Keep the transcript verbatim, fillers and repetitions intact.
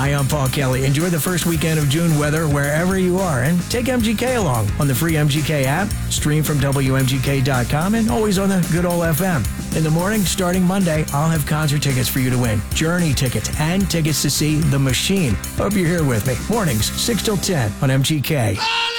Hi, I'm Paul Kelly. Enjoy the first weekend of June weather wherever you are and take M G K along on the free M G K app, stream from W M G K dot com, and always on the good old F M. In the morning, starting Monday, I'll have concert tickets for you to win, Journey tickets, and tickets to see The Machine. Hope you're here with me. Mornings, six till ten on M G K.